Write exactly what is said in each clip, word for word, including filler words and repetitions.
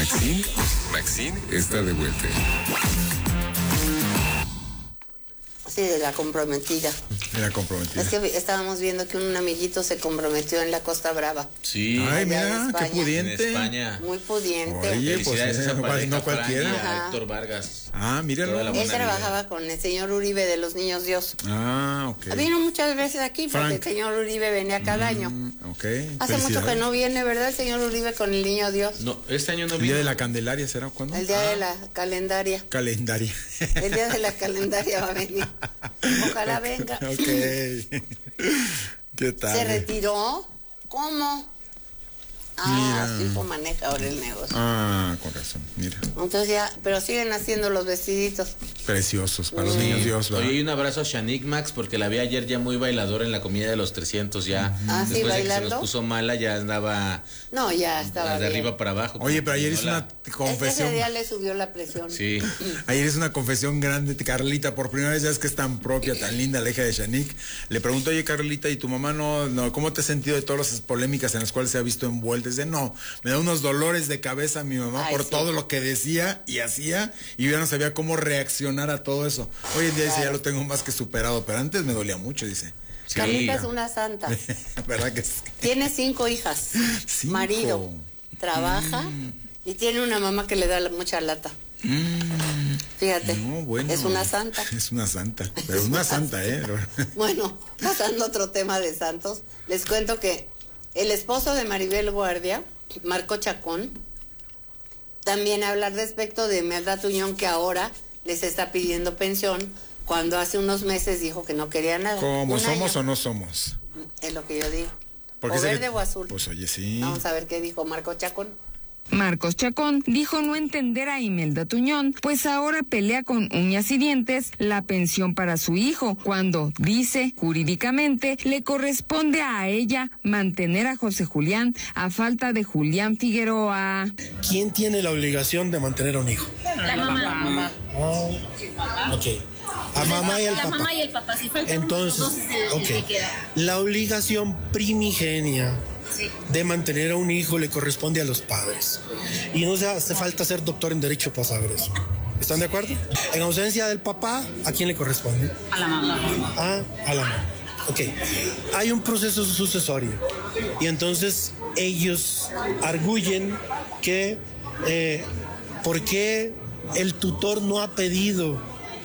Maxine, Maxine está de vuelta. Sí, de la comprometida. De la comprometida. Es que estábamos viendo que un amiguito se comprometió en la Costa Brava. Sí. Ay, mira, qué pudiente. En España. Muy pudiente. Oye, pues esa no, pareja, no cualquiera. Fran y Héctor Vargas. Ah, míralo. Él trabajaba con el señor Uribe de los Niños Dios. Ah, ok. Vino muchas veces aquí porque Frank. el señor Uribe venía cada Mm, año. ok. Hace mucho que no viene, ¿verdad? El señor Uribe con el Niño Dios. No, este año no ¿El vino. día de la Candelaria será cuándo? El día ah. de la calendaria. Calendaria. El día de la calendaria va a venir. Ojalá venga. Ok. ¿Qué tal? ¿Se retiró? ¿Cómo? Ah, Mira. su hijo maneja ahora el negocio. Ah, con razón, mira. Entonces ya, pero siguen haciendo los vestiditos. Preciosos para los Sí. niños Dios, ¿verdad? Oye, y un abrazo a Shanique Max, porque la vi ayer ya muy bailadora en la comida de los trescientos ya. Ah, sí, Después de que se bailando. nos puso mala, ya andaba No, ya estaba de bien. arriba para abajo. Oye, pero ayer hizo Hola. una Es que confesión. ese día le subió la presión. Sí. Ayer es una confesión grande, Carlita, por primera vez, ya es que es tan propia, tan linda la hija de Shanique. Le pregunto, oye, Carlita, ¿y tu mamá no, no, cómo te has sentido de todas las polémicas en las cuales se ha visto envuelta? Dice, no, me da unos dolores de cabeza mi mamá Ay, por sí. todo lo que decía y hacía, y yo ya no sabía cómo reaccionar a todo eso. Hoy en día dice, ya lo tengo más que superado, pero antes me dolía mucho, dice. Sí. Carlita es una santa. ¿Verdad que sí? Tiene cinco hijas. Cinco. Marido. Trabaja Mm. y tiene una mamá que le da la- mucha lata. Mm. Fíjate. No, bueno. Es una santa. Es una santa, pero una santa, ¿eh? Bueno, pasando a otro tema de santos, les cuento que el esposo de Maribel Guardia, Marco Chacón, también habla al respecto de Imelda Tuñón, que ahora les está pidiendo pensión, cuando hace unos meses dijo que no quería nada. ¿Cómo Un somos año. o no somos? Es lo que yo digo. Porque O sé verde que- o azul. Pues oye, sí. Vamos a ver qué dijo Marco Chacón. Marcos Chacón dijo no entender a Imelda Tuñón, pues ahora pelea con uñas y dientes la pensión para su hijo, cuando, dice, jurídicamente le corresponde a ella mantener a José Julián a falta de Julián Figueroa. ¿Quién tiene la obligación de mantener a un hijo? La mamá. La mamá. Ah, ok. A mamá y al la papá. mamá y el papá. Si falta Entonces, uno, dos, se, se ok. queda. La obligación primigenia Sí. de mantener a un hijo le corresponde a los padres. Y no se hace falta ser doctor en derecho para saber eso. ¿Están de acuerdo? En ausencia del papá, ¿a quién le corresponde? A la mamá. Ah, a la mamá. Ok. Hay un proceso sucesorio. Y entonces ellos arguyen que eh, ¿por qué el tutor no ha pedido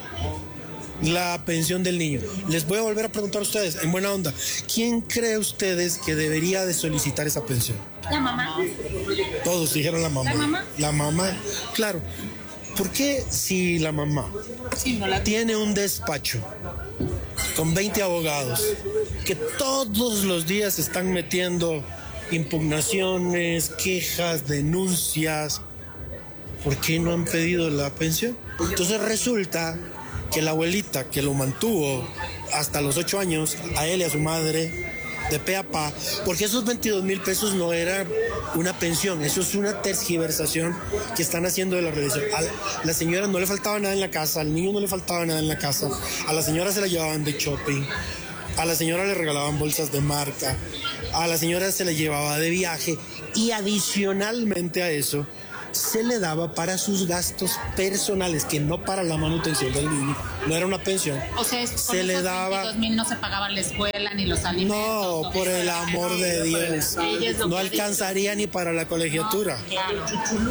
la pensión del niño? Les voy a volver a preguntar a ustedes, en buena onda, ¿quién cree ustedes que debería de solicitar esa pensión? La mamá. Todos dijeron la mamá. ¿La mamá? La mamá, claro. ¿Por qué si la mamá Sí, no la tiene un despacho con veinte abogados que todos los días están metiendo impugnaciones, quejas, denuncias, ¿por qué no han pedido la pensión? Entonces resulta que la abuelita que lo mantuvo hasta los ocho años, a él y a su madre, de pe a pa, porque esos veintidós mil pesos no era una pensión, eso es una tergiversación que están haciendo de la religión. A la señora no le faltaba nada en la casa, al niño no le faltaba nada en la casa, a la señora se la llevaban de shopping, a la señora le regalaban bolsas de marca, a la señora se la llevaba de viaje y adicionalmente a eso se le daba para sus gastos personales, que no para la manutención del niño, no era una pensión. O sea, se le daba veintidós mil no se pagaban la escuela ni los alimentos. no, por el amor de Dios, no alcanzaría ni para la colegiatura. Claro.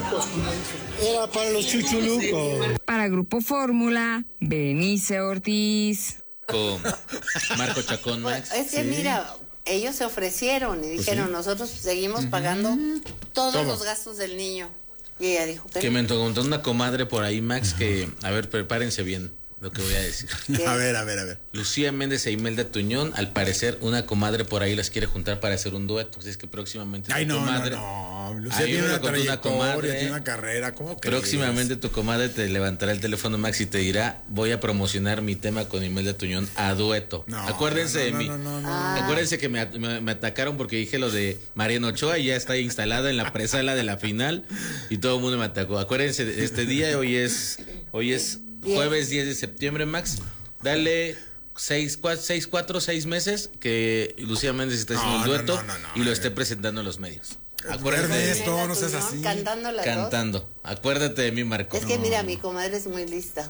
Era para los chuchulucos. Para Grupo Fórmula, Benice Ortiz. Con Marco Chacón Bueno, Max. es que mira, ellos se ofrecieron y dijeron, sí. nosotros seguimos pagando todos Todo. los gastos del niño. Y ella dijo que, Que me contó una comadre por ahí, Max, que, a ver, prepárense bien lo que voy a decir. ¿Qué? A ver, a ver, a ver. Lucía Méndez e Imelda Tuñón, al parecer, una comadre por ahí las quiere juntar para hacer un dueto. Así es que próximamente Ay, tu no, comadre. no, no. Lucía A mí tiene me una lo contó una trayectoria, comadre. tiene una carrera, ¿cómo crees? Próximamente tu comadre te levantará el teléfono, Max, y te dirá, voy a promocionar mi tema con Imelda Tuñón a dueto. No, Acuérdense no, de no, mí. no, no, no, Ah. Acuérdense que me, me- me atacaron porque dije lo de Mariano Ochoa y ya está instalada en la presala de la final y todo el mundo me atacó. Acuérdense de este día, hoy es hoy es jueves diez de septiembre, Max. Dale seis, cuatro, seis, cuatro, seis meses que Lucía Méndez está haciendo No, un no, dueto no, no, no, y lo eh. esté presentando en los medios. Acuérdate de Ernesto, no seas Tuñón, así. Cantando las dos. Cantando. Acuérdate de mí, Marco. Es que mira, mi comadre es muy lista.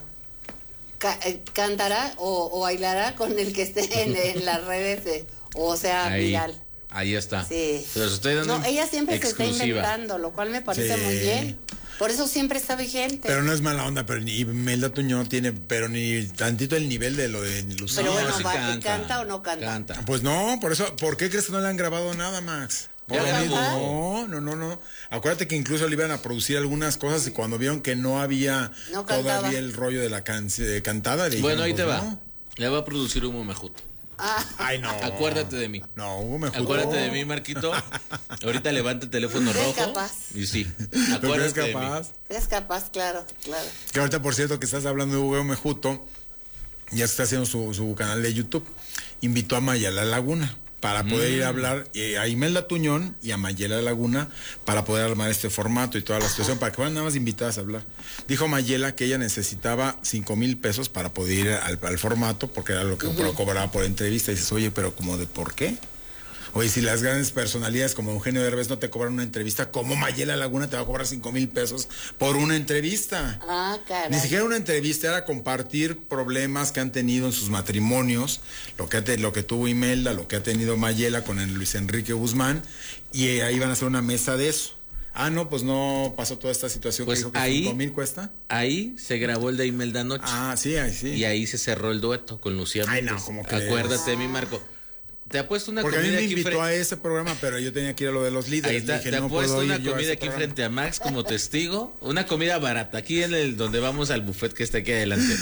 Ca- eh, cantará o, o bailará con el que esté en, en las redes, de- o sea, Ahí, viral. ahí está. Sí. Pero os estoy dando No, ella siempre se está exclusiva. inventando, lo cual me parece Sí. muy bien. Por eso siempre está vigente. Pero no es mala onda, pero ni Imelda Tuñón tiene, pero ni tantito el nivel de lo de Lucía. Pero No, bueno, sí va, canta. ¿canta o no canta? Canta. Pues no, por eso, ¿por qué crees que no le han grabado nada, Max? Ya Por lo grabó. mismo. No, no, no, no. Acuérdate que incluso le iban a producir algunas cosas y cuando vieron que no había No cantaba. todavía el rollo de la canción de cantada, le Bueno, dijeron, ahí te pues, va. no. Le va a producir Hugo Mejuto. Ah, Ay, no. Acuérdate de mí. No, Hugo Mejuto. Acuérdate de mí, Marquito. Ahorita levanta el teléfono ¿Eres rojo. capaz? Y sí. ¿Tú crees Acuérdate de mí. capaz? eres capaz, claro, claro. Que ahorita, por cierto, que estás hablando de Hugo Mejuto, ya está haciendo su, su canal de YouTube. Invitó a Mayela Laguna para poder ir a hablar, eh, a Imelda Tuñón y a Mayela Laguna para poder armar este formato y toda la situación, para que fueran nada más invitadas a hablar. Dijo Mayela que ella necesitaba cinco mil pesos para poder ir al, al formato, porque era lo que uh-huh. cobraba por entrevista. Y dices, oye, pero como de por qué? Oye, si las grandes personalidades como Eugenio Derbez no te cobran una entrevista, ¿cómo Mayela Laguna te va a cobrar cinco mil pesos por una entrevista? Ah, caray. Ni siquiera una entrevista, era compartir problemas que han tenido en sus matrimonios, lo que, ha te, lo que tuvo Imelda, lo que ha tenido Mayela con el Luis Enrique Guzmán, y eh, ahí van a hacer una mesa de eso. Ah, no, pues no pasó toda esta situación Pues que dijo que ahí- cinco mil cuesta. Ahí se grabó el de Imelda Noche. Ah, sí, ahí sí. Y ahí se cerró el dueto con Lucía Ay, Méndez. no, ¿cómo crees? Acuérdate de mí, Marco. Te apuesto una Porque a mí comida me aquí invitó fre- a ese programa, pero yo tenía que ir a lo de los líderes. Ahí está, Dije, te no apuesto puedo una ir yo a comida ese aquí programa. frente a Max como testigo, una comida barata, aquí en el donde vamos al buffet que está aquí adelante,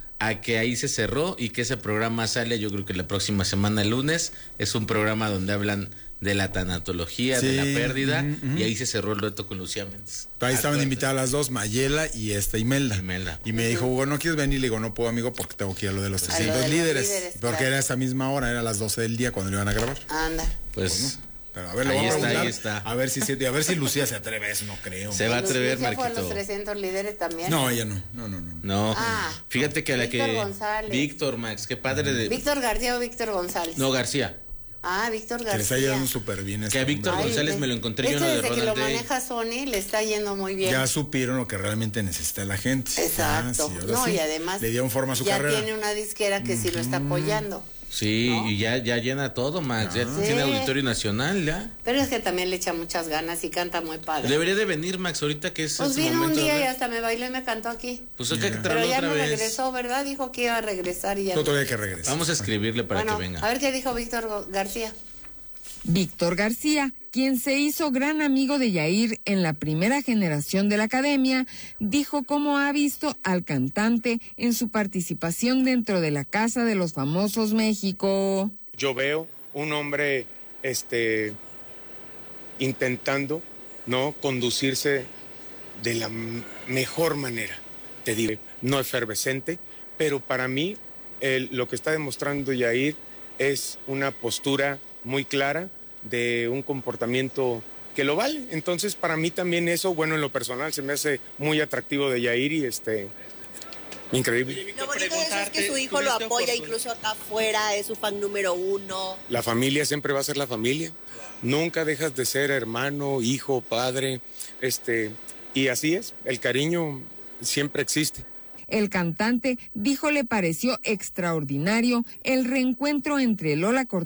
a que ahí se cerró y que ese programa sale, yo creo que la próxima semana, el lunes, es un programa donde hablan de la tanatología, de Sí, la pérdida, ujú, ujú. y ahí se cerró el dueto con Lucía Méndez. Ahí estaban Acuérdate. invitadas las dos, Mayela y esta Imelda. Imelda. Y me dijo, Hugo, ¿no quieres venir? Le digo, no puedo, amigo, porque tengo que ir a lo de los A lo trescientos de los líderes. líderes, Porque claro. era esa misma hora, era las doce del día cuando le iban a grabar. Anda. Pues Pero a ver, le Ahí voy a está, preguntar, ahí está. A ver si se- a ver si Lucía se atreve, eso no creo. se va a atrever, ¿Lucía fue a los Marquito. trescientos líderes también? No, ella no. No, no, no. No, Ah, fíjate que a la Víctor que... González. Víctor, Max, qué padre de... ¿Víctor García o Víctor González? No, García. Ah, Víctor Que García. le está yendo súper bien. Que este a Víctor hombre. Ay, González de- me lo encontré yo este en lo de desde que lo Ronald Day. maneja Sony le está yendo muy bien. Ya supieron lo que realmente necesita la gente. Exacto. Ah, sí, ahora No, sí. y además Le dieron forma a su ya carrera. tiene una disquera que sí lo está apoyando. Sí, ¿no? y ya, ya llena todo, Max. Ya Sí. tiene auditorio nacional, ya. Pero es que también le echa muchas ganas y canta muy padre. Debería de venir, Max, ahorita que es Pues su vino un momento. de día y hablar. hasta me bailó y me cantó aquí. Pues hay que Pero traerlo ya otra no vez. regresó, ¿verdad? Dijo que iba a regresar y ya. No, no. todavía que regrese. Vamos a escribirle para Bueno, que venga. a ver qué dijo Víctor Go- García. Víctor García, quien se hizo gran amigo de Yair en la primera generación de la academia, dijo cómo ha visto al cantante en su participación dentro de la Casa de los Famosos México. Yo veo un hombre este, intentando no conducirse de la m- mejor manera. Te digo, no efervescente, pero para mí el- lo que está demostrando Yair es una postura muy clara de un comportamiento que lo vale. Entonces, para mí también eso, bueno, en lo personal se me hace muy atractivo de Yair y este increíble. Lo bonito de eso es que su hijo lo apoya incluso acá afuera, es su fan número uno. La familia siempre va a ser la familia. Nunca dejas de ser hermano, hijo, padre, este, y así es, el cariño siempre existe. El cantante dijo le pareció extraordinario el reencuentro entre Lola Cortés